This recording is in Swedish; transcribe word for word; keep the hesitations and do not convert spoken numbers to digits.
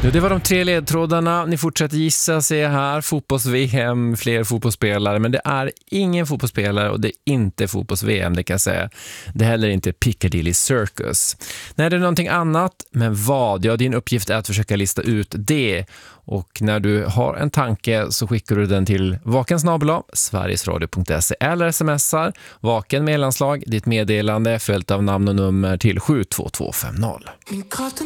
Ja, det var de tre ledtrådarna. Ni fortsätter gissa, ser jag här. Fotbolls-V M, fler fotbollsspelare. Men det är ingen fotbollsspelare och det är inte fotbolls-V M, det kan jag säga. Det är heller inte Piccadilly Circus. Nej, det är någonting annat. Men vad? Ja, din uppgift är att försöka lista ut det. Och när du har en tanke så skickar du den till vakensnabel-a sverigesradio punkt se eller smsar vaken medlemslag, ditt meddelande följt av namn och nummer till sju två två fem noll.